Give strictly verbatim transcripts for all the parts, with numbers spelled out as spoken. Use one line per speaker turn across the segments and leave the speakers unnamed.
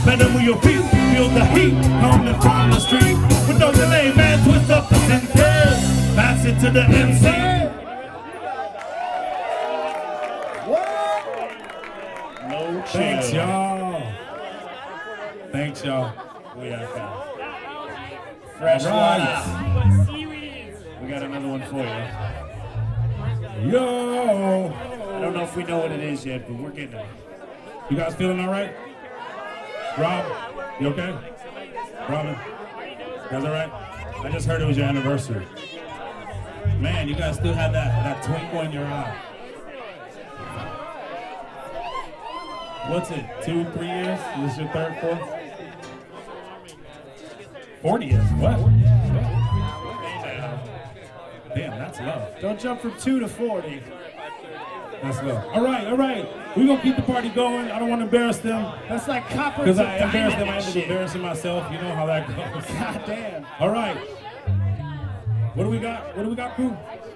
Better move your feet, feel the heat coming from the street. With no delay, man, twist up the synthesis. Pass it to the M C. No chill.
Thanks, y'all. Thanks, y'all.
We are fast. Fresh
right.
We got another one for you.
Yo.
I don't know if we know what it is yet, but we're getting it.
You guys feeling all right? Rob, you okay? Robin, you guys all right? I just heard it was your anniversary. Man, you guys still have that, that twinkle in your eye. What's it, two, three years? Is this your third, fourth? forty years, what? Damn, that's love.
Don't jump from two to forty.
That's love. All right, all right. We're going to keep the party going. I don't want to embarrass them.
That's like copper.
Because I embarrass them, I end up embarrassing myself. You know how that goes.
God damn.
All right. What do we got? What do we got, crew?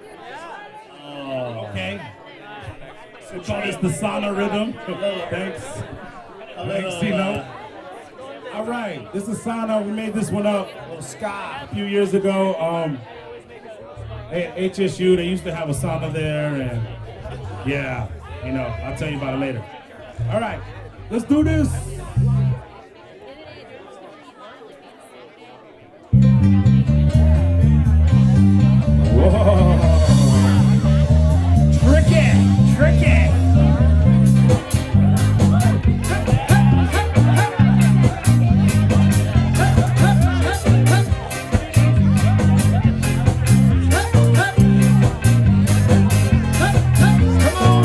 Oh.
Okay. We call this the sauna rhythm. Thanks. Thanks, Cino. All right. This is sauna. We made this one up
A little ska.
a few years ago. Um, at H S U, they used to have a sauna there, and yeah, you know, I'll tell you about it later. All right, let's do this. Whoa.